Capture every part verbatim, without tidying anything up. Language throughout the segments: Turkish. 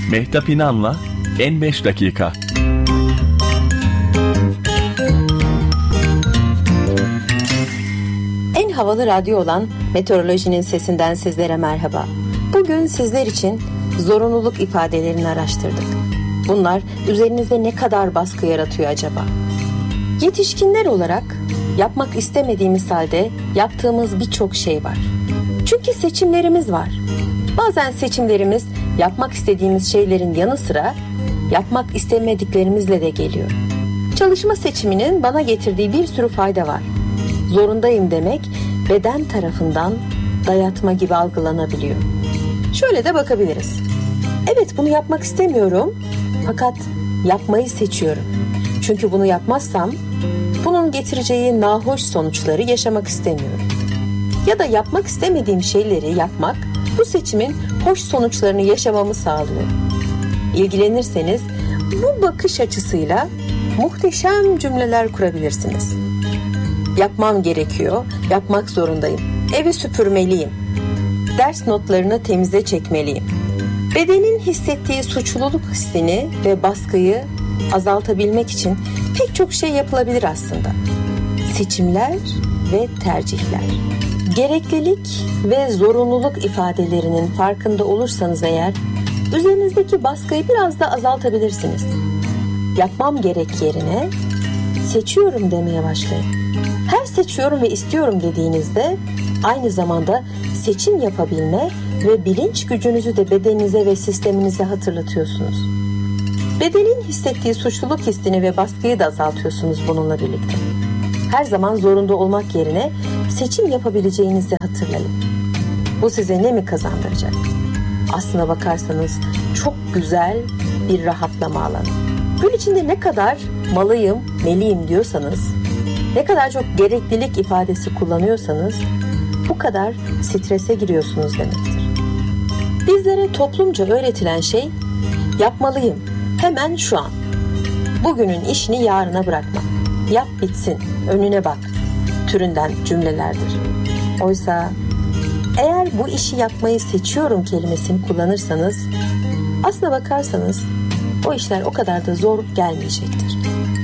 Mehtap İnan'la En beş Dakika. En havalı radyo olan Meteorolojinin Sesinden sizlere merhaba. Bugün sizler için zorunluluk ifadelerini araştırdık. Bunlar üzerinizde ne kadar baskı yaratıyor acaba? Yetişkinler olarak yapmak istemediğimiz halde yaptığımız birçok şey var. Çünkü seçimlerimiz var. Bazen seçimlerimiz yapmak istediğimiz şeylerin yanı sıra yapmak istemediklerimizle de geliyor. Çalışma seçiminin bana getirdiği bir sürü fayda var. Zorundayım demek beden tarafından dayatma gibi algılanabiliyor. Şöyle de bakabiliriz. Evet, bunu yapmak istemiyorum fakat yapmayı seçiyorum. Çünkü bunu yapmazsam bunun getireceği nahoş sonuçları yaşamak istemiyorum. Ya da yapmak istemediğim şeyleri yapmak bu seçimin hoş sonuçlarını yaşamamı sağlıyor. İlgilenirseniz bu bakış açısıyla muhteşem cümleler kurabilirsiniz. Yapmam gerekiyor, yapmak zorundayım. Evi süpürmeliyim. Ders notlarını temize çekmeliyim. Bedenin hissettiği suçluluk hissini ve baskıyı azaltabilmek için pek çok şey yapılabilir aslında. Seçimler ve tercihler. Gereklilik ve zorunluluk ifadelerinin farkında olursanız eğer, üzerinizdeki baskıyı biraz da azaltabilirsiniz. Yapmam gerek yerine seçiyorum demeye başlayın. Her seçiyorum ve istiyorum dediğinizde aynı zamanda seçim yapabilme ve bilinç gücünüzü de bedeninize ve sisteminize hatırlatıyorsunuz. Bedenin hissettiği suçluluk hissini ve baskıyı da azaltıyorsunuz bununla birlikte. Her zaman zorunda olmak yerine seçim yapabileceğinizi hatırlayın. Bu size ne mi kazandıracak? Aslına bakarsanız çok güzel bir rahatlama alanı. Gün içinde ne kadar malıyım, meliyim diyorsanız, ne kadar çok gereklilik ifadesi kullanıyorsanız bu kadar strese giriyorsunuz demektir. Bizlere toplumca öğretilen şey yapmalıyım, hemen şu an. Bugünün işini yarına bırakma. Yap bitsin, önüne bak türünden cümlelerdir. Oysa eğer bu işi yapmayı seçiyorum kelimesini kullanırsanız, aslına bakarsanız o işler o kadar da zor gelmeyecektir.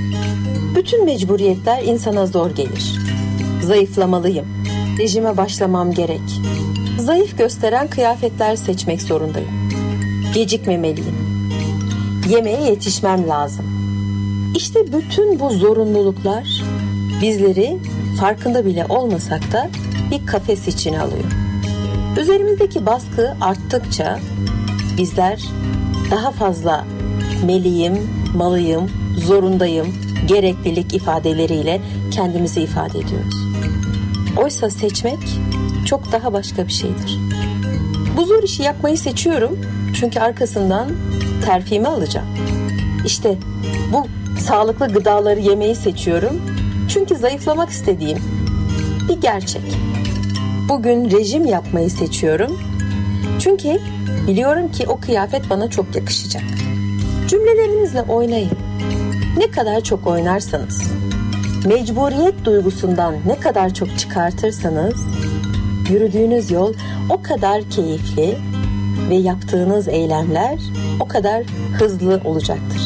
Bütün mecburiyetler insana zor gelir. Zayıflamalıyım, rejime başlamam gerek. Zayıf gösteren kıyafetler seçmek zorundayım. Gecikmemeliyim. Yemeğe yetişmem lazım. İşte bütün bu zorunluluklar bizleri farkında bile olmasak da bir kafes içine alıyor. Üzerimizdeki baskı arttıkça bizler daha fazla meliyim, malıyım, zorundayım, gereklilik ifadeleriyle kendimizi ifade ediyoruz. Oysa seçmek çok daha başka bir şeydir. Bu zor işi yapmayı seçiyorum çünkü arkasından terfimi alacağım. İşte bu sağlıklı gıdaları yemeyi seçiyorum çünkü zayıflamak istediğim bir gerçek. Bugün rejim yapmayı seçiyorum çünkü biliyorum ki o kıyafet bana çok yakışacak. Cümlelerinizle oynayın. Ne kadar çok oynarsanız, mecburiyet duygusundan ne kadar çok çıkartırsanız, yürüdüğünüz yol o kadar keyifli ve yaptığınız eylemler o kadar hızlı olacaktır.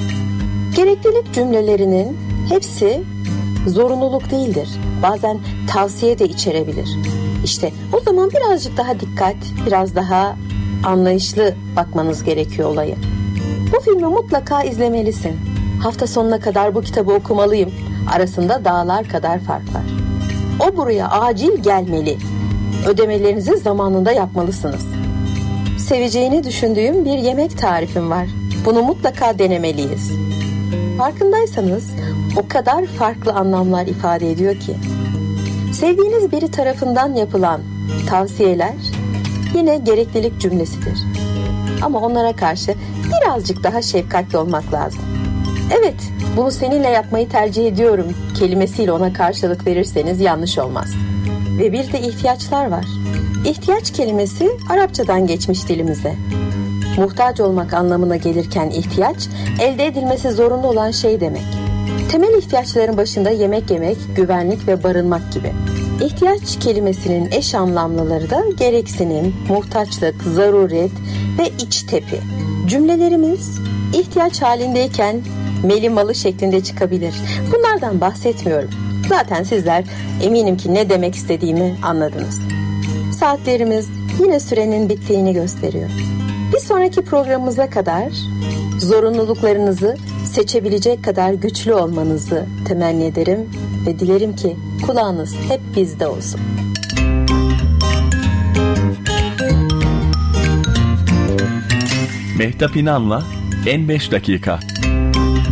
Gereklilik cümlelerinin hepsi zorunluluk değildir. Bazen tavsiye de içerebilir. İşte o zaman birazcık daha dikkat, biraz daha anlayışlı bakmanız gerekiyor olaya. Bu filmi mutlaka izlemelisin. Hafta sonuna kadar bu kitabı okumalıyım. Arasında dağlar kadar fark var. O buraya acil gelmeli. Ödemelerinizi zamanında yapmalısınız. Seveceğini düşündüğüm bir yemek tarifim var. Bunu mutlaka denemeliyiz. Farkındaysanız o kadar farklı anlamlar ifade ediyor ki. Sevdiğiniz biri tarafından yapılan tavsiyeler yine gereklilik cümlesidir. Ama onlara karşı birazcık daha şefkatli olmak lazım. Evet, bunu seninle yapmayı tercih ediyorum kelimesiyle ona karşılık verirseniz yanlış olmaz. Ve bir de ihtiyaçlar var. İhtiyaç kelimesi Arapçadan geçmiş dilimize. Muhtaç olmak anlamına gelirken ihtiyaç, elde edilmesi zorunlu olan şey demek. Temel ihtiyaçların başında yemek yemek, güvenlik ve barınmak gibi. İhtiyaç kelimesinin eş anlamlıları da gereksinim, muhtaçlık, zaruret ve iç tepi. Cümlelerimiz ihtiyaç halindeyken melimalı şeklinde çıkabilir. Bunlardan bahsetmiyorum. Zaten sizler eminim ki ne demek istediğimi anladınız. Saatlerimiz yine sürenin bittiğini gösteriyor. Bir sonraki programımıza kadar zorunluluklarınızı seçebilecek kadar güçlü olmanızı temenni ederim ve dilerim ki kulağınız hep bizde olsun. Mehtap İnan'la En beş Dakika.